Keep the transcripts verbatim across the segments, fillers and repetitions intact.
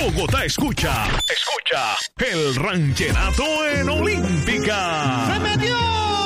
Bogotá escucha, escucha el ranchenato en Olímpica. ¡Se metió!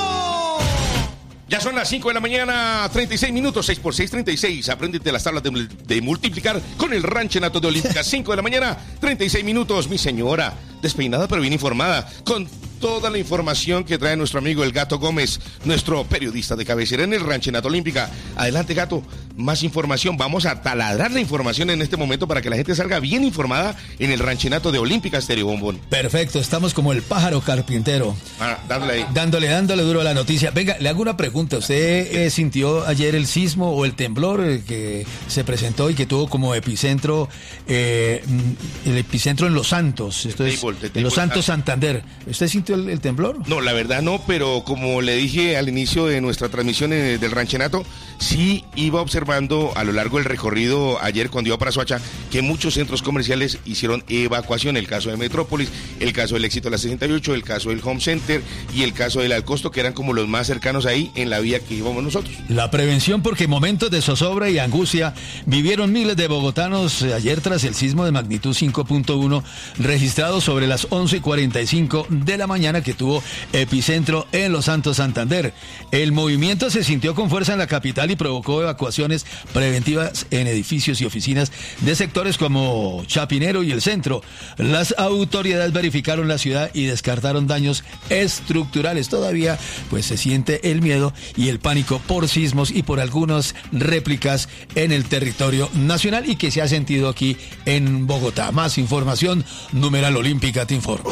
Ya son las cinco de la mañana, treinta y seis minutos, seis por seis, treinta y seis. Apréndete las tablas de, de multiplicar con el ranchenato de Olímpica. cinco de la mañana, treinta y seis minutos. Mi señora, despeinada pero bien informada, con toda la información que trae nuestro amigo el Gato Gómez, nuestro periodista de cabecera en el ranchenato Olímpica. Adelante, Gato, más información. Vamos a taladrar la información en este momento para que la gente salga bien informada en el ranchenato de Olímpica Estéreo, Bombón. Perfecto, estamos como el pájaro carpintero. Ah, dándole ahí. Dándole, dándole duro a la noticia. Venga, le hago una pregunta. ¿Usted eh, sintió ayer el sismo o el temblor eh, que se presentó y que tuvo como epicentro, eh, el epicentro en Los Santos? Esto es, en Los Santos, Santander. ¿Usted sintió el, el temblor? No, la verdad no, pero como le dije al inicio de nuestra transmisión eh, del ranchenato, sí iba observando a lo largo del recorrido ayer cuando iba para Soacha que muchos centros comerciales hicieron evacuación. El caso de Metrópolis, el caso del Éxito de la sesenta y ocho, el caso del Home Center y el caso del Alcosto, que eran como los más cercanos ahí en la vía que íbamos nosotros. La prevención, porque momentos de zozobra y angustia vivieron miles de bogotanos ayer tras el sismo de magnitud cinco punto uno registrado sobre las once y cuarenta y cinco de la mañana, que tuvo epicentro en Los Santos, Santander. El movimiento se sintió con fuerza en la capital y provocó evacuaciones preventivas en edificios y oficinas de sectores como Chapinero y el centro. Las autoridades verificaron la ciudad y descartaron daños estructurales. Todavía pues se siente el miedo y el pánico por sismos y por algunas réplicas en el territorio nacional y que se ha sentido aquí en Bogotá. Más información, numeral Olímpica te informa.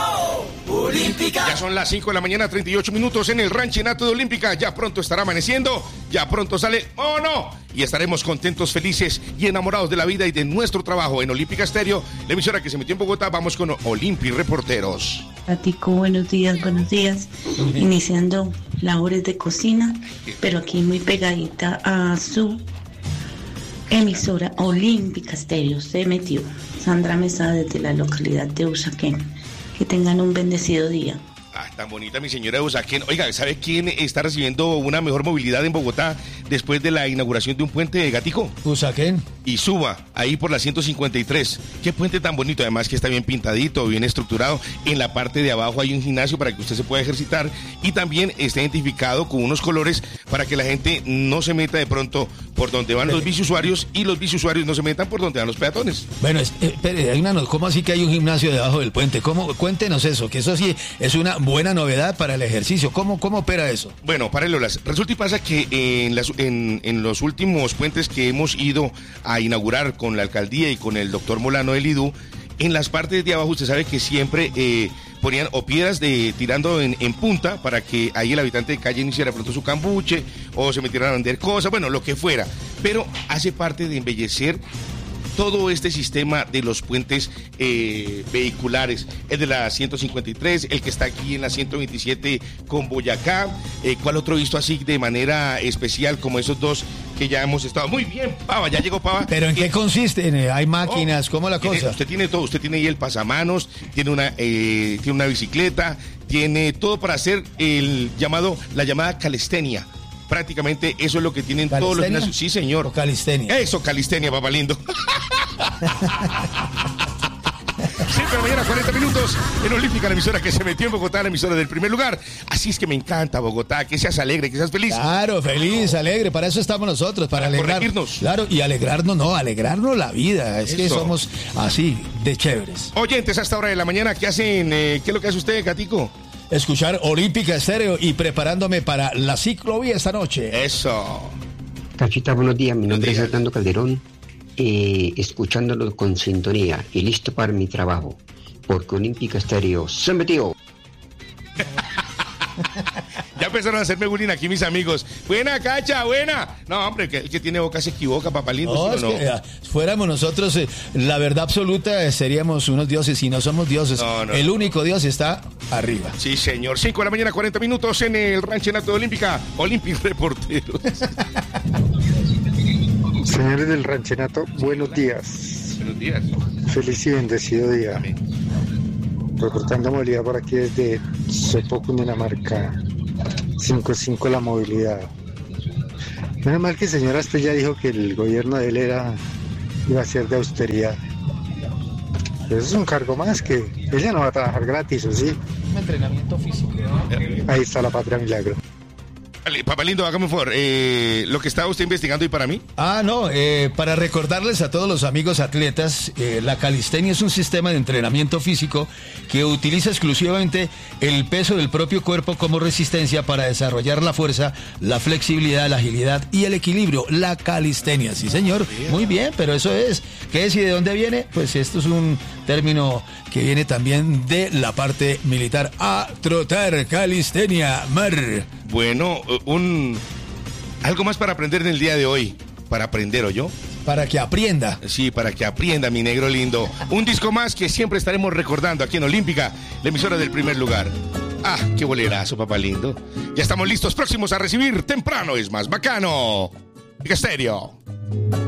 Olímpica. Ya son las cinco de la mañana, treinta y ocho minutos en el ranchenato de Olímpica. Ya pronto estará amaneciendo, ya pronto sale, ¡oh no! Y estaremos contentos, felices y enamorados de la vida y de nuestro trabajo en Olímpica Estéreo, la emisora que se metió en Bogotá. Vamos con Olympi Reporteros. Atico, buenos días, buenos días. Iniciando labores de cocina, pero aquí muy pegadita a su emisora Olímpica Estéreo. Se metió Sandra Mesa desde la localidad de Usaquén. Que tengan un bendecido día. Ah, tan bonita mi señora de Usaquén. Oiga, ¿sabe quién está recibiendo una mejor movilidad en Bogotá después de la inauguración de un puente de Gatico? Usaquén. Y Suba, ahí por la ciento cincuenta y tres. Qué puente tan bonito, además que está bien pintadito, bien estructurado. En la parte de abajo hay un gimnasio para que usted se pueda ejercitar y también está identificado con unos colores para que la gente no se meta de pronto por donde van los biciusuarios y los biciusuarios no se metan por donde van los peatones. Bueno, es, eh, espere, hay una, ¿cómo así que hay un gimnasio debajo del puente? ¿Cómo? Cuéntenos eso, que eso sí es una buena novedad para el ejercicio. ¿Cómo, cómo opera eso? Bueno, parélolas. Resulta y pasa que en, las, en, en los últimos puentes que hemos ido a inaugurar con la alcaldía y con el doctor Molano del I D U, en las partes de abajo usted sabe que siempre eh, ponían o piedras de tirando en, en punta para que ahí el habitante de calle no hiciera pronto su cambuche o se metieran a vender cosas, bueno, lo que fuera. Pero hace parte de embellecer todo este sistema de los puentes eh, vehiculares, el de la ciento cincuenta y tres, el que está aquí en la ciento veintisiete con Boyacá, eh, ¿cuál otro visto así de manera especial como esos dos que ya hemos estado? Muy bien, Pava, ya llegó Pava. ¿Pero en qué consiste? ¿Hay máquinas? Oh, ¿Cómo la tiene, cosa? Usted tiene todo, usted tiene ahí el pasamanos, tiene una, eh, tiene una bicicleta, tiene todo para hacer el llamado, la llamada calistenia. Prácticamente eso es lo que tienen todos los gimnasios. Sí, señor. O calistenia. Eso, calistenia, papá lindo. cinco de la mañana, cuarenta minutos en Olímpica, la emisora que se metió en Bogotá, la emisora del primer lugar. Así es que me encanta Bogotá, que seas alegre, que seas feliz. Claro, feliz, alegre, para eso estamos nosotros, para, para alegrar, corregirnos. Claro, y alegrarnos, no, alegrarnos la vida, es eso. Que somos así, de chéveres. Oyentes, a esta hora de la mañana, ¿qué hacen? Eh, ¿Qué es lo que hace usted, Gatico? Escuchar Olímpica Estéreo y preparándome para la ciclovía esta noche. Eso. Cachita, buenos días, mi nombre es Fernando Calderón. Eh, escuchándolo con sintonía y listo para mi trabajo, porque Olímpica Estéreo se metió. Ya empezaron a hacerme bullying aquí mis amigos. Buena, Cacha, buena. No, hombre, que el que tiene boca se equivoca, papá lindo. No, ¿sí es no? que, ya, fuéramos nosotros, eh, la verdad absoluta, eh, seríamos unos dioses y no somos dioses. No, no, el único Dios está arriba. Sí, señor. cinco de la mañana, cuarenta minutos en el ranchenato de Olímpica. Olímpica Reporteros. Señores del ranchenato, buenos días. Buenos días. Feliz y bendecido día. Amén. Reportando movilidad por aquí desde Sopo, Cundinamarca. cinco cinco la movilidad. Menos mal que señora, usted ya dijo que el gobierno de él era iba a ser de austeridad. Eso es un cargo más que ella no va a trabajar gratis, ¿o sí? Un entrenamiento físico. Ahí está la Patria Milagro. Vale, papá lindo, hágame un favor. Eh, lo que estaba usted investigando y para mí. Ah, no, eh, para recordarles a todos los amigos atletas, eh, la calistenia es un sistema de entrenamiento físico que utiliza exclusivamente el peso del propio cuerpo como resistencia para desarrollar la fuerza, la flexibilidad, la agilidad y el equilibrio. La calistenia, sí señor, muy bien, pero eso es. ¿Qué es y de dónde viene? Pues esto es un término que viene también de la parte militar. A trotar, calistenia, mar. Bueno, un algo más para aprender en el día de hoy. Para aprender, ¿o yo? Para que aprenda. Sí, para que aprenda, mi negro lindo. Un disco más que siempre estaremos recordando aquí en Olímpica, la emisora del primer lugar. Ah, qué bolerazo, papá lindo. Ya estamos listos, próximos a recibir Temprano es más bacano. Estéreo.